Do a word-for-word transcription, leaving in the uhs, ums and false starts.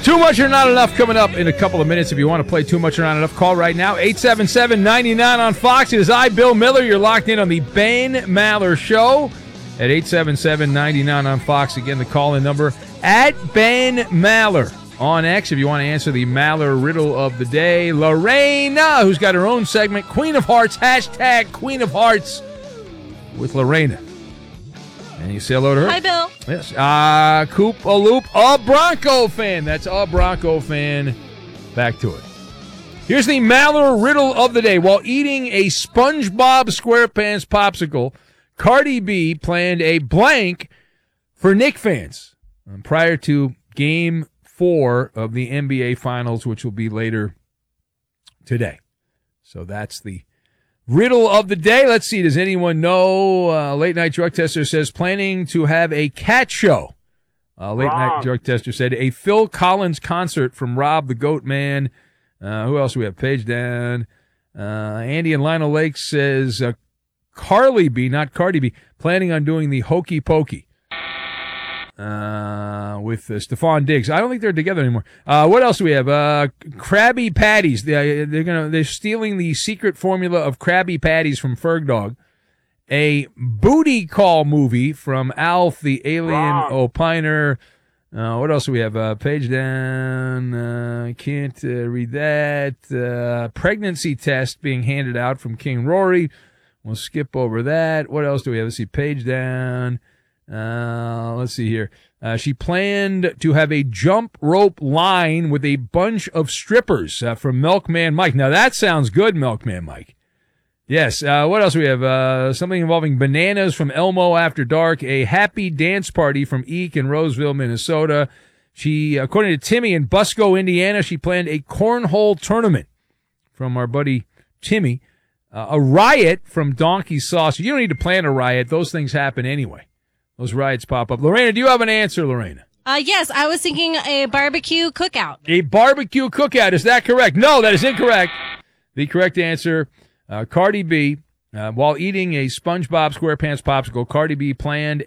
Too Much or Not Enough coming up in a couple of minutes. If you want to play Too Much or Not Enough, call right now. eight seven seven, nine nine on Fox. It is I, Bill Miller. You're locked in on the Ben Maller Show at eight seven seven, nine nine on Fox. Again, the call-in number at Ben Maller on X if you want to answer the Maller riddle of the day. Lorena, who's got her own segment, Queen of Hearts, hashtag Queen of Hearts with Lorena. And you say hello to her. Hi, Bill. Yes. Uh, Coop a Loop, a Bronco fan. That's a Bronco fan. Back to it. Here's the Maller riddle of the day. While eating a SpongeBob SquarePants popsicle, Cardi B planned a blank for Knick fans um, prior to Game four of the N B A Finals, which will be later today. So that's the riddle of the day. Let's see. Does anyone know? Uh, late Night Drug Tester says planning to have a cat show. Uh, late Wrong. Night Drug Tester said a Phil Collins concert from Rob the Goat Man. Uh, who else do we have? Page down. Uh, Andy and Lionel Lake says uh, Carly B, not Cardi B, planning on doing the Hokey Pokey. Uh, with uh, Stephon Diggs. I don't think they're together anymore. Uh, what else do we have? Uh, Krabby Patties. They, they're gonna, they're stealing the secret formula of Krabby Patties from Ferg Dog. A booty call movie from Alf, the alien Wrong. opiner. Uh, what else do we have? Uh, page down. Uh, I can't uh, read that. Uh, pregnancy test being handed out from King Rory. We'll skip over that. What else do we have? Let's see. Page down. Uh, let's see here. Uh, she planned to have a jump rope line with a bunch of strippers uh, from Milkman Mike. Now that sounds good, Milkman Mike. Yes. Uh, what else do we have? Uh, something involving bananas from Elmo After Dark. A happy dance party from Eek in Roseville, Minnesota. She, according to Timmy in Busco, Indiana, she planned a cornhole tournament from our buddy Timmy. Uh, a riot from Donkey Sauce. You don't need to plan a riot. Those things happen anyway. Those riots pop up. Lorena, do you have an answer, Lorena? Uh, yes, I was thinking a barbecue cookout. A barbecue cookout. Is that correct? No, that is incorrect. The correct answer, uh, Cardi B, uh, while eating a SpongeBob SquarePants popsicle, Cardi B planned